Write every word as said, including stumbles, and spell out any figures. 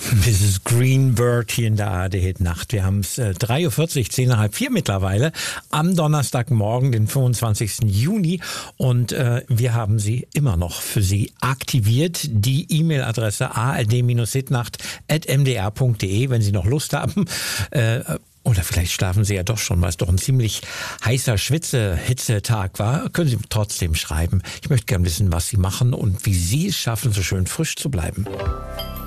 Misses Greenberg hier in der A R D-Hit-Nacht. Wir haben es äh, drei Uhr vierzig, zehn nach halb vier mittlerweile, am Donnerstagmorgen, den fünfundzwanzigsten Juni. Und äh, wir haben sie immer noch für Sie aktiviert. Die E-Mail-Adresse a r d hitnacht at m d r punkt d e, wenn Sie noch Lust haben. Äh, Oder vielleicht schlafen Sie ja doch schon, weil es doch ein ziemlich heißer Schwitze-Hitzetag war. Können Sie trotzdem schreiben. Ich möchte gerne wissen, was Sie machen und wie Sie es schaffen, so schön frisch zu bleiben.